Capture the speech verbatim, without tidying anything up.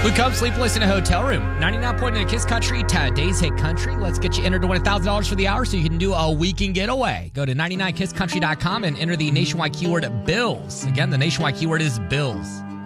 Come sleepless in a hotel room. ninety-nine point nine Kiss Country, today's hit country. Let's get you entered to win one thousand dollars for the hour so you can do a weekend getaway. Go to ninety-nine kiss country dot com and enter the nationwide keyword bills. Again, the nationwide keyword is bills.